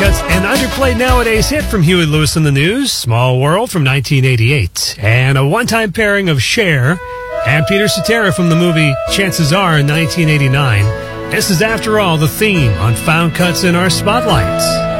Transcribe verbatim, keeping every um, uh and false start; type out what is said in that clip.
Cuts, an underplayed nowadays hit from Huey Lewis and the News, Small World from nineteen eighty-eight, and a one-time pairing of Cher and Peter Cetera from the movie Chances Are in nineteen eighty-nine. This is, After All, the theme on Found Cuts in our Spotlights.